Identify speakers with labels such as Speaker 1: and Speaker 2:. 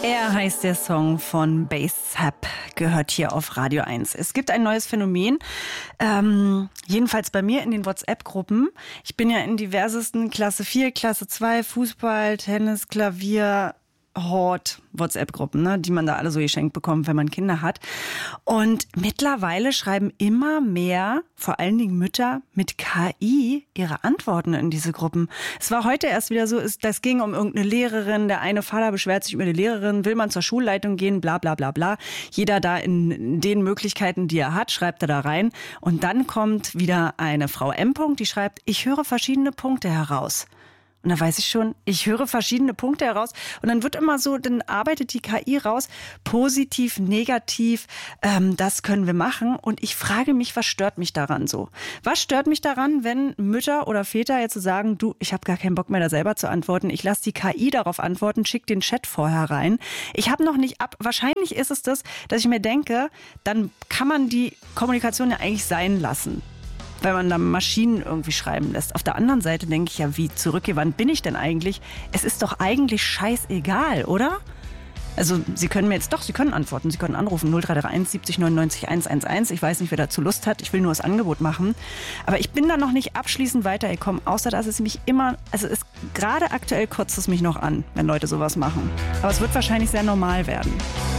Speaker 1: Er heißt der Song von Bassap, gehört hier auf Radio 1. Es gibt ein neues Phänomen, jedenfalls bei mir in den WhatsApp-Gruppen. Ich bin ja in diversesten Klasse 4, Klasse 2, Fußball, Tennis, Klavier, Hort, WhatsApp-Gruppen, ne, die man da alle so geschenkt bekommt, wenn man Kinder hat. Und mittlerweile schreiben immer mehr, vor allen Dingen Mütter, mit KI ihre Antworten in diese Gruppen. Es war heute erst wieder so, das ging um irgendeine Lehrerin, der eine Vater beschwert sich über die Lehrerin, will man zur Schulleitung gehen, bla bla bla bla. Jeder da in den Möglichkeiten, die er hat, schreibt er da rein. Und dann kommt wieder eine Frau M. die schreibt, ich höre verschiedene Punkte heraus. Und da weiß ich schon, ich höre verschiedene Punkte heraus. Und dann wird immer so, dann arbeitet die KI raus, positiv, negativ, das können wir machen. Und ich frage mich, was stört mich daran so? Was stört mich daran, wenn Mütter oder Väter jetzt so sagen, du, ich habe gar keinen Bock mehr da selber zu antworten. Ich lasse die KI darauf antworten, schick den Chat vorher rein. Ich habe noch nicht wahrscheinlich ist es das, dass ich mir denke, dann kann man die Kommunikation ja eigentlich sein lassen, weil man da Maschinen irgendwie schreiben lässt. Auf der anderen Seite denke ich ja, wie zurückgewandt bin ich denn eigentlich? Es ist doch eigentlich scheißegal, oder? Also Sie können antworten, Sie können anrufen 0331 70 99 111. Ich weiß nicht, wer dazu Lust hat, ich will nur das Angebot machen. Aber ich bin da noch nicht abschließend weitergekommen, außer dass es mich gerade aktuell kotzt es mich noch an, wenn Leute sowas machen. Aber es wird wahrscheinlich sehr normal werden.